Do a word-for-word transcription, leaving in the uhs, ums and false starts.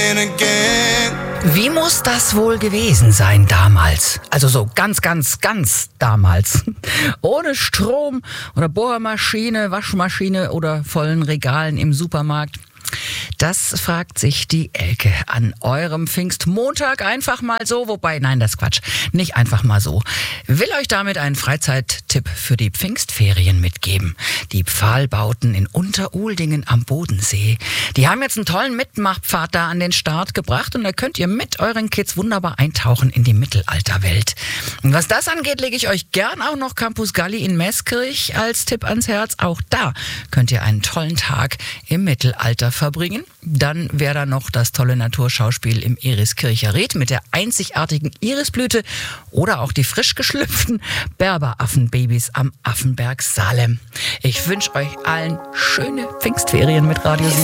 again, again. Wie muss das wohl gewesen sein damals? Also so ganz, ganz, ganz damals. Ohne Strom oder Bohrmaschine, Waschmaschine oder vollen Regalen im Supermarkt. Das fragt sich die Elke an eurem Pfingstmontag einfach mal so. Wobei, nein, das ist Quatsch. Nicht einfach mal so. Will euch damit einen Freizeittipp für die Pfingstferien mitgeben. Die Pfahlbauten in Unteruldingen am Bodensee. Die haben jetzt einen tollen Mitmachpfad da an den Start gebracht und da könnt ihr mit euren Kids wunderbar eintauchen in die Mittelalterwelt. Und was das angeht, lege ich euch gern auch noch Campus Galli in Meßkirch als Tipp ans Herz. Auch da könnt ihr einen tollen Tag im Mittelalter verbringen. Dann wäre da noch das tolle Naturschauspiel im Iriskircher Ried mit der einzigartigen Irisblüte oder auch die frisch geschlüpften Berberaffenbabys am Affenberg Salem. Ich wünsche euch allen schöne Pfingstferien mit Radio sieben.